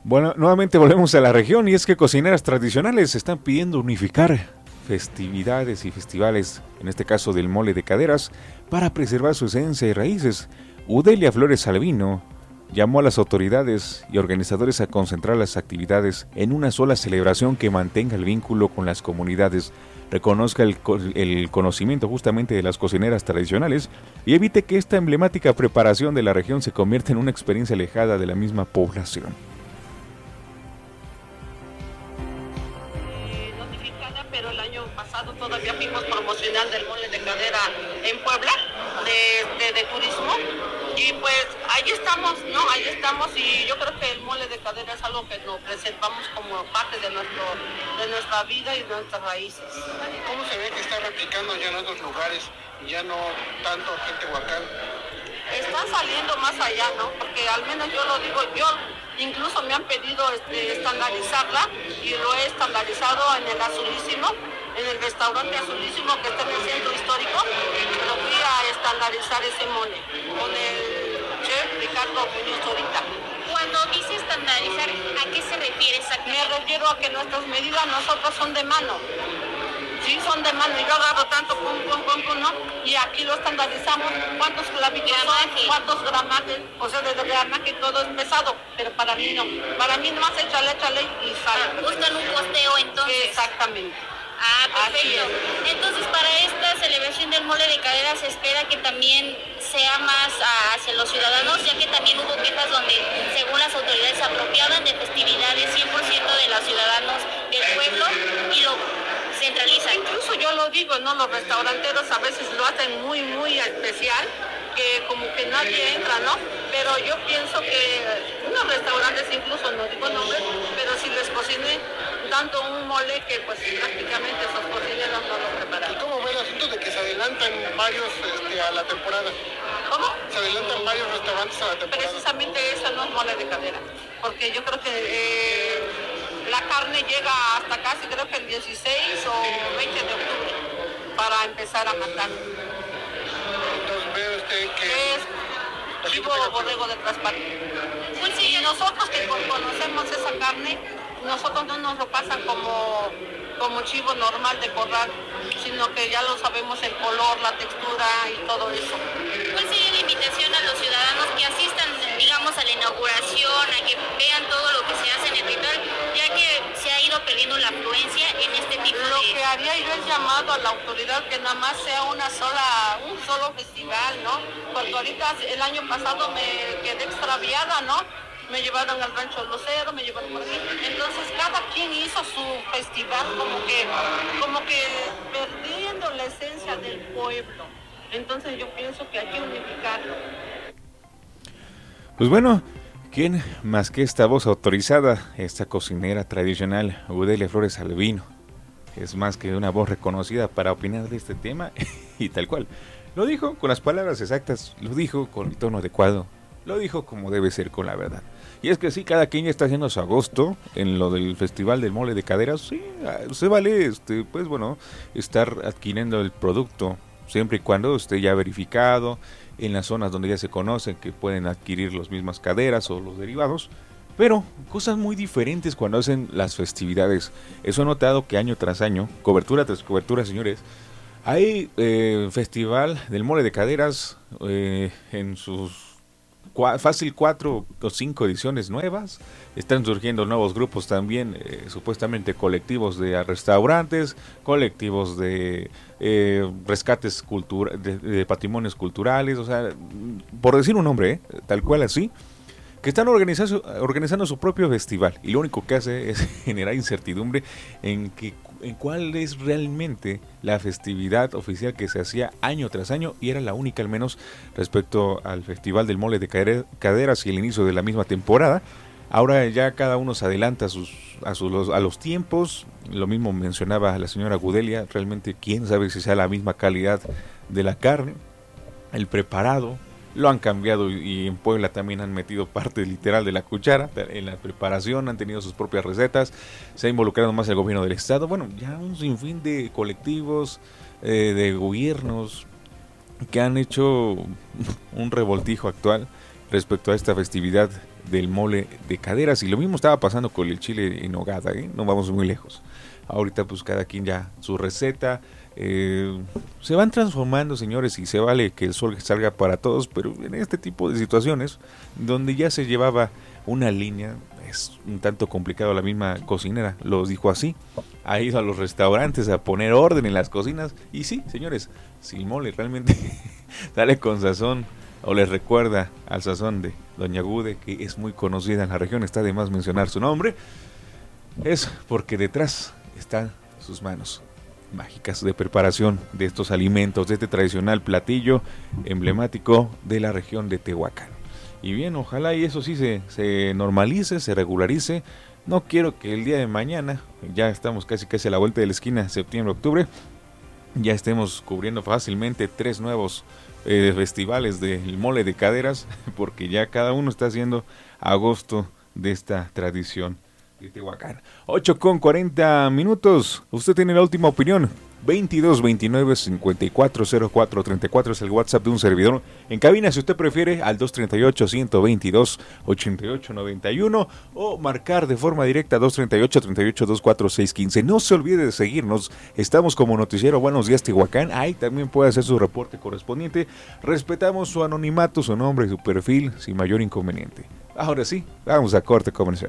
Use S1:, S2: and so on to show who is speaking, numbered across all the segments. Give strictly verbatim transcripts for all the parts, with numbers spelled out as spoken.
S1: Bueno, nuevamente volvemos a la región y es que cocineras tradicionales están pidiendo unificar festividades y festivales, en este caso del mole de caderas, para preservar su esencia y raíces. Udelia Flores Salvino llamó a las autoridades y organizadores a concentrar las actividades en una sola celebración que mantenga el vínculo con las comunidades, reconozca el, el conocimiento justamente de las cocineras tradicionales y evite que esta emblemática preparación de la región se convierta en una experiencia alejada de la misma población.
S2: Pero el año pasado todavía fuimos promocional del mole de cadera en Puebla, de, de, de turismo, y pues ahí estamos, ¿no? Ahí estamos, y yo creo que el mole de cadera es algo que nos presentamos como parte de nuestro de nuestra vida y de nuestras raíces.
S3: ¿Cómo se ve que está replicando ya en otros lugares y ya no tanto aquí en Tehuacán?
S2: Están saliendo más allá, ¿no? Porque al menos yo lo digo, yo incluso me han pedido este, estandarizarla y lo he estandarizado en el Azulísimo, en el restaurante Azulísimo que está en el centro histórico. Lo fui a estandarizar ese mole con el chef Ricardo Muñoz ahorita.
S4: Cuando dice estandarizar, ¿a qué se refiere exactamente?
S2: Me refiero a que nuestras medidas nosotros son de mano. Sí, son de mano, y yo agarro tanto, pum, pum, pum, pum, ¿no? Y aquí lo estandarizamos, cuántos clavitos son, cuántos gramajes, o sea, desde gramaje todo es pesado, pero para mí no. Para mí nomás échale, échale y sale.
S4: Buscan un costeo entonces.
S2: Exactamente.
S4: Ah, perfecto. Entonces, para esta celebración del mole de cadera se espera que también sea más hacia los ciudadanos, ya que también hubo quejas donde, según las autoridades, se apropiaban de festividades cien por ciento de los ciudadanos del pueblo y lo centralizan.
S2: Incluso yo lo digo, ¿no? Los restauranteros a veces lo hacen muy, muy especial, que como que nadie entra, ¿no? Pero yo pienso que unos restaurantes, incluso no digo nombres, pero si les cociné dando un mole que pues prácticamente esos cocineros no lo prepararon.
S3: ¿Y cómo ve el asunto de que se adelantan varios este, a la temporada?
S2: ¿Cómo?
S3: Se adelantan varios restaurantes a la temporada.
S2: Precisamente eso no es mole de cadera, porque yo creo que eh, la carne llega hasta casi creo que el dieciséis o veinte de octubre para empezar a matar.
S3: Entonces ve usted que...
S2: Es chivo o borrego de traspatio. Pues sí, y nosotros que conocemos esa carne, nosotros no nos lo pasan como, como chivo normal de corral, sino que ya lo sabemos el color, la textura y todo eso.
S4: ¿Cuál sería la invitación a los ciudadanos que asistan, digamos, a la inauguración, a que vean todo lo que se hace en el ritual, ya que se ha ido perdiendo la afluencia en este tipo
S2: lo
S4: de...
S2: Lo que haría yo es llamado a la autoridad que nada más sea una sola, un solo festival, ¿no? Porque ahorita el año pasado me quedé extraviada, ¿no? Me llevaron al Rancho Lucero, me llevaron por aquí. Entonces cada quien hizo su festival como que, como que perdiendo la esencia del pueblo. Entonces yo pienso que hay que unificarlo.
S1: Pues bueno, ¿quién más que esta voz autorizada, esta cocinera tradicional, Udelia Flores Salvino? Es más que una voz reconocida para opinar de este tema y tal cual. Lo dijo con las palabras exactas, lo dijo con el tono adecuado, lo dijo como debe ser, con la verdad. Y es que sí, cada quien ya está haciendo su agosto en lo del Festival del Mole de Caderas. Sí, se vale, este, pues bueno, estar adquiriendo el producto siempre y cuando esté ya verificado en las zonas donde ya se conocen que pueden adquirir las mismas caderas o los derivados. Pero cosas muy diferentes cuando hacen las festividades. Eso he notado que año tras año, cobertura tras cobertura, señores, hay eh, Festival del Mole de Caderas eh, en sus fácil cuatro o cinco ediciones nuevas. Están surgiendo nuevos grupos también, eh, supuestamente colectivos de restaurantes, colectivos de eh, rescates cultura, de, de patrimonios culturales, o sea, por decir un nombre, eh, tal cual así, que están organizando, organizando su propio festival, y lo único que hace es generar incertidumbre en que en cuál es realmente la festividad oficial que se hacía año tras año, y era la única al menos respecto al Festival del Mole de Caderas y el inicio de la misma temporada. Ahora ya cada uno se adelanta a, sus, a, sus, a los tiempos. Lo mismo mencionaba la señora Gudelia, realmente quién sabe si sea la misma calidad de la carne, el preparado. Lo han cambiado y en Puebla también han metido parte literal de la cuchara en la preparación, han tenido sus propias recetas, se ha involucrado más el gobierno del estado, bueno, ya un sinfín de colectivos, eh, de gobiernos que han hecho un revoltijo actual respecto a esta festividad del mole de caderas. Y lo mismo estaba pasando con el chile en nogada, ¿eh? No vamos muy lejos. Ahorita pues cada quien ya su receta. Eh, se van transformando, señores, y se vale que el sol salga para todos, pero en este tipo de situaciones donde ya se llevaba una línea, es un tanto complicado. La misma cocinera lo dijo así, ha ido a los restaurantes a poner orden en las cocinas, y sí, señores, si el mole realmente sale con sazón o les recuerda al sazón de Doña Gude, que es muy conocida en la región, está de más mencionar su nombre, es porque detrás están sus manos mágicas de preparación de estos alimentos, de este tradicional platillo emblemático de la región de Tehuacán. Y bien, ojalá y eso sí se, se normalice, se regularice. No quiero que el día de mañana, ya estamos casi casi a la vuelta de la esquina, septiembre, octubre, ya estemos cubriendo fácilmente tres nuevos eh, festivales del mole de caderas, porque ya cada uno está haciendo agosto de esta tradición de Tehuacán. ocho con cuarenta minutos. Usted tiene la última opinión. veintidós veintinueve cincuenta y cuatro cero cuatro treinta y cuatro es el WhatsApp de un servidor. En cabina, si usted prefiere, al dos treinta y ocho ciento veintidós ochenta y ocho noventa y uno o marcar de forma directa dos treinta y ocho treinta y ocho veinticuatro seiscientos quince. No se olvide de seguirnos. Estamos como Noticiero Buenos Días Tehuacán. Ahí también puede hacer su reporte correspondiente. Respetamos su anonimato, su nombre y su perfil sin mayor inconveniente. Ahora sí, vamos a corte comercial.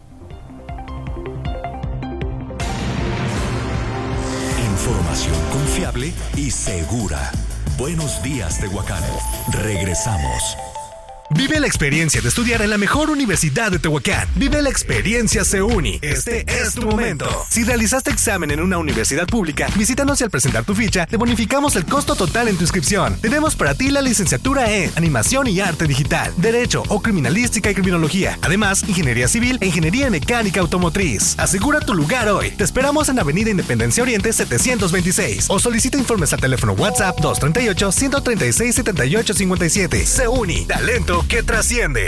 S5: Información confiable y segura. Buenos días, Tehuacán. Regresamos. Vive la experiencia de estudiar en la mejor universidad de Tehuacán. Vive la experiencia CEUNI. Este es tu momento. Si realizaste examen en una universidad pública, visítanos y al presentar tu ficha, te bonificamos el costo total en tu inscripción. Tenemos para ti la licenciatura en Animación y Arte Digital, Derecho o Criminalística y Criminología. Además, Ingeniería Civil e Ingeniería Mecánica Automotriz. Asegura tu lugar hoy. Te esperamos en Avenida Independencia Oriente setecientos veintiséis o solicita informes al teléfono WhatsApp dos treinta y ocho ciento treinta y seis setenta y ocho cincuenta y siete. CEUNI, talento que trasciende.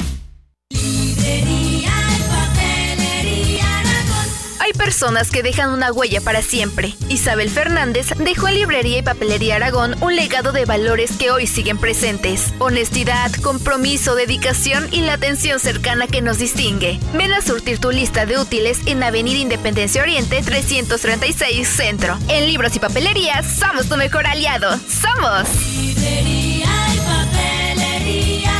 S6: Hay personas que dejan una huella para siempre. Isabel Fernández dejó en Librería y Papelería Aragón un legado de valores que hoy siguen presentes. Honestidad, compromiso, dedicación y la atención cercana que nos distingue. Ven a surtir tu lista de útiles en Avenida Independencia Oriente trescientos treinta y seis Centro. En Libros y Papelerías somos tu mejor aliado. ¡Somos! Librería y Papelería.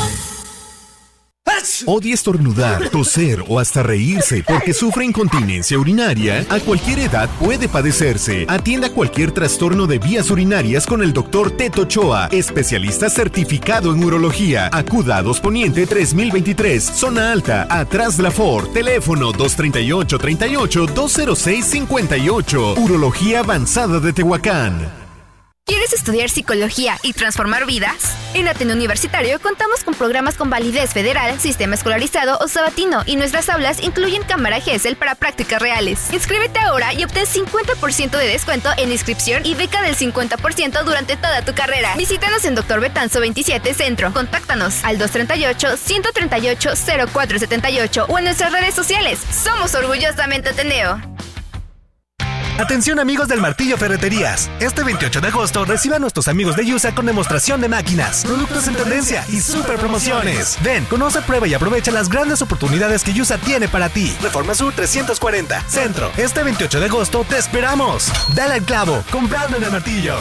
S5: Odia estornudar, toser o hasta reírse porque sufre incontinencia urinaria. A cualquier edad puede padecerse. Atienda cualquier trastorno de vías urinarias con el doctor Teto Ochoa, especialista certificado en urología. Acuda a Dos Poniente tres mil veintitrés, Zona Alta, atrás de la Ford. Teléfono dos treinta y ocho treinta y ocho dos cero seis cincuenta y ocho. Urología Avanzada de Tehuacán.
S6: ¿Quieres estudiar psicología y transformar vidas? En Ateneo Universitario contamos con programas con validez federal, sistema escolarizado o sabatino, y nuestras aulas incluyen cámara Gesell para prácticas reales. Inscríbete ahora y obtén cincuenta por ciento de descuento en inscripción y beca del cincuenta por ciento durante toda tu carrera. Visítanos en Doctor Betanzo veintisiete Centro. Contáctanos al dos treinta y ocho ciento treinta y ocho cero cuatro setenta y ocho o en nuestras redes sociales. Somos orgullosamente Ateneo.
S5: Atención amigos del Martillo Ferreterías. Este veintiocho de agosto reciba a nuestros amigos de Yusa con demostración de máquinas, productos en tendencia y super promociones. Ven, conoce, prueba y aprovecha las grandes oportunidades que Yusa tiene para ti. Reforma Sur trescientos cuarenta, Centro. Este veintiocho de agosto te esperamos. Dale al clavo, comprando en el Martillo.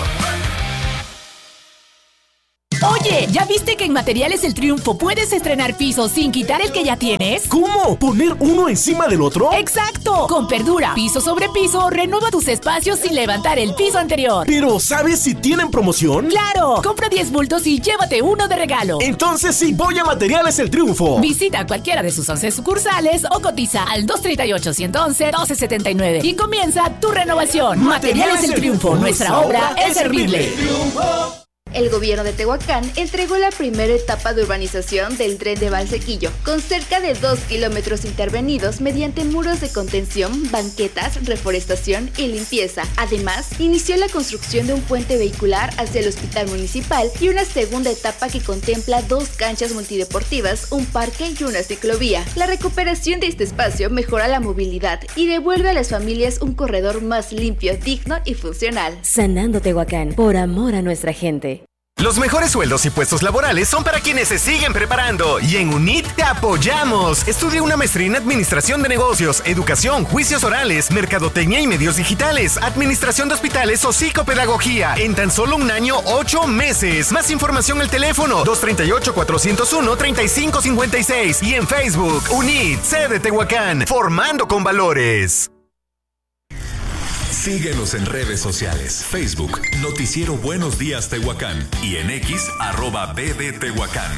S7: Oye, ¿ya viste que en Materiales El Triunfo puedes estrenar piso sin quitar el que ya tienes?
S8: ¿Cómo? ¿Poner uno encima del otro?
S7: ¡Exacto! Con Perdura, piso sobre piso, renueva tus espacios sin levantar el piso anterior.
S8: ¿Pero sabes si tienen promoción?
S7: ¡Claro! Compra diez bultos y llévate uno de regalo.
S8: Entonces sí voy a Materiales El Triunfo.
S7: Visita cualquiera de sus once sucursales o cotiza al dos treinta y ocho ciento once doce setenta y nueve y comienza tu renovación. Materiales El Triunfo, nuestra obra es servirle.
S6: El gobierno de Tehuacán entregó la primera etapa de urbanización del tren de Valsequillo, con cerca de dos kilómetros intervenidos mediante muros de contención, banquetas, reforestación y limpieza. Además, inició la construcción de un puente vehicular hacia el hospital municipal y una segunda etapa que contempla dos canchas multideportivas, un parque y una ciclovía. La recuperación de este espacio mejora la movilidad y devuelve a las familias un corredor más limpio, digno y funcional.
S9: Sanando Tehuacán, por amor a nuestra gente. Los mejores sueldos y puestos laborales son para quienes se siguen preparando. Y en UNIT te apoyamos. Estudia una maestría en Administración de Negocios, Educación, Juicios Orales, Mercadotecnia y Medios Digitales, Administración de Hospitales o Psicopedagogía. En tan solo un año, ocho meses. Más información al teléfono dos tres ocho, cuatro cero uno, tres cinco cinco seis. Y en Facebook, UNIT, sede Tehuacán. Formando con valores.
S5: Síguenos en redes sociales. Facebook, Noticiero Buenos Días Tehuacán. Y en X, arroba B D Tehuacán.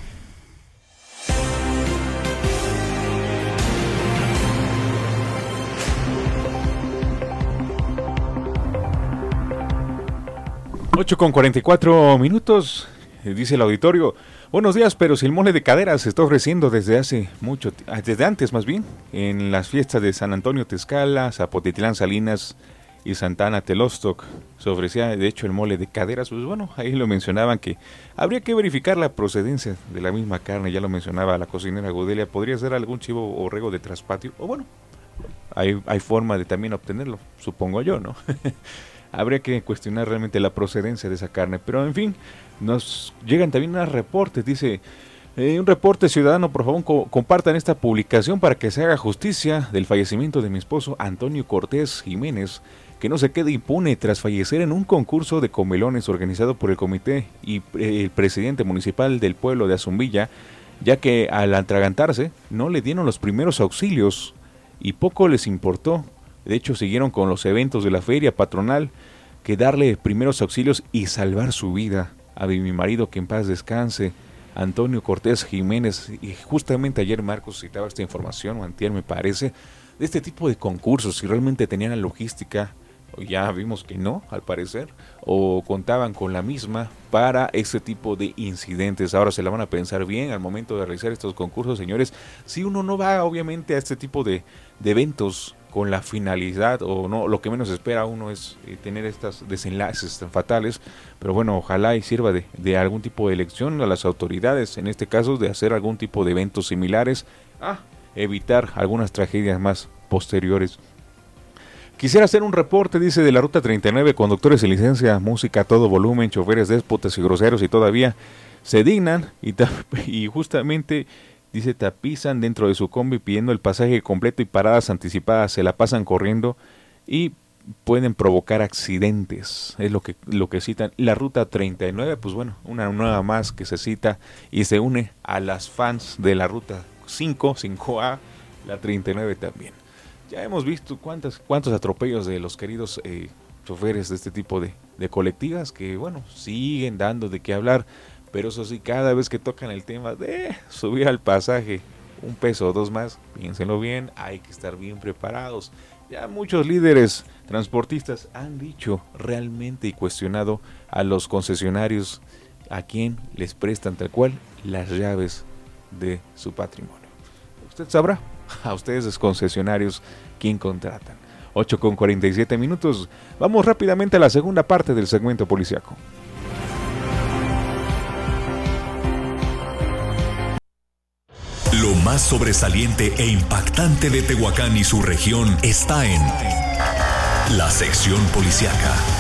S1: ocho con cuarenta y cuatro minutos, dice el auditorio. Buenos días, pero si el mole de caderas se está ofreciendo desde hace mucho, desde antes más bien, en las fiestas de San Antonio Texcala, Zapotitlán Salinas y Santana Telostoc, se ofrecía de hecho el mole de caderas. Pues bueno, ahí lo mencionaban que habría que verificar la procedencia de la misma carne, ya lo mencionaba la cocinera Gudelia, podría ser algún chivo o borrego de traspatio, o bueno, hay, hay forma de también obtenerlo, supongo yo, ¿no? Habría que cuestionar realmente la procedencia de esa carne, pero en fin, nos llegan también unos reportes, dice, eh, un reporte ciudadano, por favor co- compartan esta publicación para que se haga justicia del fallecimiento de mi esposo Antonio Cortés Jiménez, que no se quede impune tras fallecer en un concurso de comelones organizado por el comité y eh, el presidente municipal del pueblo de Azumbilla, ya que al atragantarse no le dieron los primeros auxilios y poco les importó. De hecho, siguieron con los eventos de la feria patronal, que darle primeros auxilios y salvar su vida a mi marido, que en paz descanse, Antonio Cortés Jiménez. Y justamente ayer Marcos citaba esta información, o antier me parece, de este tipo de concursos, si realmente tenían la logística, ya vimos que no, al parecer, o contaban con la misma para este tipo de incidentes. Ahora se la van a pensar bien al momento de realizar estos concursos, señores. Si uno no va obviamente a este tipo de, de eventos con la finalidad, o no, lo que menos espera uno es eh, tener estos desenlaces tan fatales, pero bueno, ojalá y sirva de, de algún tipo de lección a las autoridades, en este caso de hacer algún tipo de eventos similares, a evitar algunas tragedias más posteriores. Quisiera hacer un reporte, dice, de la Ruta treinta y nueve, conductores sin licencia, música a todo volumen, choferes déspotas y groseros y todavía se dignan y, y justamente... Dice, tapizan dentro de su combi pidiendo el pasaje completo y paradas anticipadas, se la pasan corriendo y pueden provocar accidentes. Es lo que, lo que citan. La Ruta treinta y nueve, pues bueno, una nueva más que se cita y se une a las fans de la Ruta cinco, cinco A, la treinta y nueve también. Ya hemos visto cuántas, cuántos atropellos de los queridos eh, choferes de este tipo de, de colectivas que, bueno, siguen dando de qué hablar. Pero eso sí, cada vez que tocan el tema de subir al pasaje un peso o dos más, piénsenlo bien, hay que estar bien preparados. Ya muchos líderes transportistas han dicho realmente y cuestionado a los concesionarios a quien les prestan tal cual las llaves de su patrimonio. Usted sabrá, a ustedes los concesionarios, quién contratan. ocho con cuarenta y siete minutos, vamos rápidamente a la segunda parte del segmento policiaco.
S5: Lo más sobresaliente e impactante de Tehuacán y su región está en la sección policiaca.